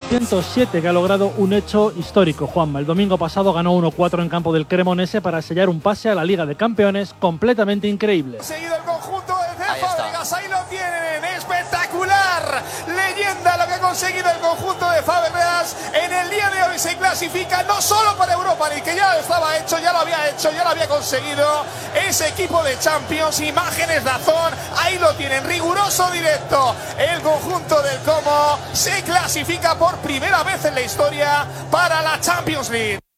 1907 que ha logrado un hecho histórico, Juanma. El domingo pasado ganó 1-4 en campo del Cremonese para sellar un pase a la Liga de Campeones completamente increíble. Seguido el conjunto de Fábregas, ahí lo tienen, espectacular, leyenda lo que ha conseguido el conjunto de Fábregas. En el día de hoy se clasifica no solo para Europa League, que ya estaba hecho, ya lo había conseguido ese equipo de Champions. Imágenes de Dazón, ahí lo tienen, riguroso directo. El conjunto del Como se clasifica por primera vez en la historia para la Champions League.